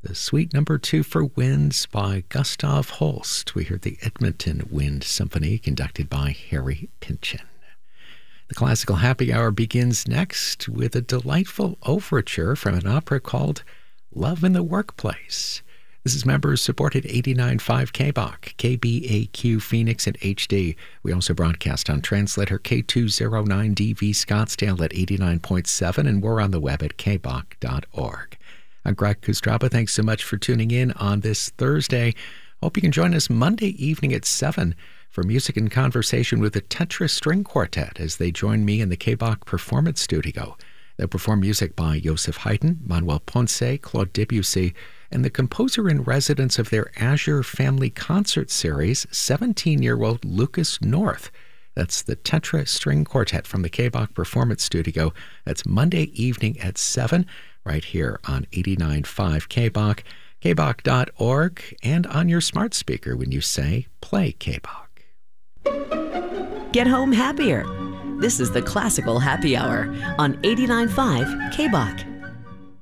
The Suite Number 2 for Winds by Gustav Holst. We heard the Edmonton Wind Symphony conducted by Harry Pynchon. The Classical Happy Hour begins next with a delightful overture from an opera called Love in the Workplace. This is members-supported 89.5 KBOC, KBAQ Phoenix and HD. We also broadcast on translator K209DV Scottsdale at 89.7, and we're on the web at kbok.org. I'm Greg Kustraba. Thanks so much for tuning in on this Thursday. Hope you can join us Monday evening at 7 for music and conversation with the Tetra String Quartet as they join me in the KBOC Performance Studio. They'll perform music by Joseph Haydn, Manuel Ponce, Claude Debussy, and the composer-in-residence of their Azure Family Concert Series, 17-year-old Lucas North. That's the Tetra String Quartet from the KBOC Performance Studio. That's Monday evening at 7, right here on 89.5 KBOC, kbok.org, and on your smart speaker when you say, play KBOC. Get home happier. This is the Classical Happy Hour on 89.5 KBOC.